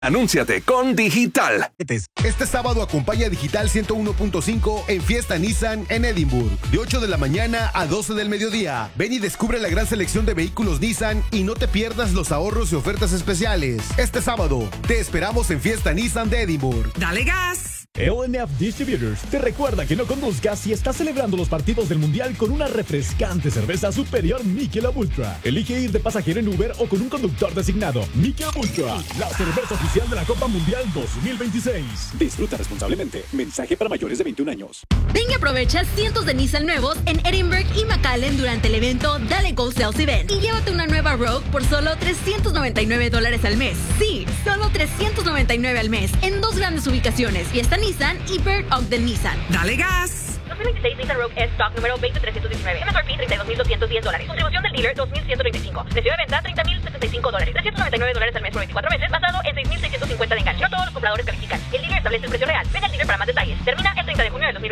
Anúnciate con Digital. Este sábado acompaña Digital 101.5 en Fiesta Nissan en Edimburgo, de 8 de la mañana a 12 del mediodía. Ven y descubre la gran selección de vehículos Nissan y no te pierdas los ahorros y ofertas especiales. Este sábado te esperamos en Fiesta Nissan de Edimburgo. ¡Dale gas! LMF Distributors te recuerda que no conduzcas si estás celebrando los partidos del Mundial con una refrescante cerveza superior Michelob Ultra. Elige ir de pasajero en Uber o con un conductor designado. Michelob Ultra, la cerveza oficial de la Copa Mundial 2026. Disfruta responsablemente. Mensaje para mayores de 21 años. Ven y aprovecha cientos de Nissan nuevos en Edinburgh y McAllen durante el evento Dale Go Sales Event. Y llévate una nueva Rogue por solo $399 al mes. Sí, solo $399 al mes en 2 grandes ubicaciones. Fiesta Nissan y Bird Ogden Nissan. ¡Dale gas! 2026 Nissan Rogue S Stock número 20319. MSRP $32,210. Contribución del dealer $2,135. Precio de venta $30,075. $399 al mes por 24 meses basado en $6,650 de enganche. No todos los compradores califican. El dealer establece el precio real. Ven al dealer para más detalles.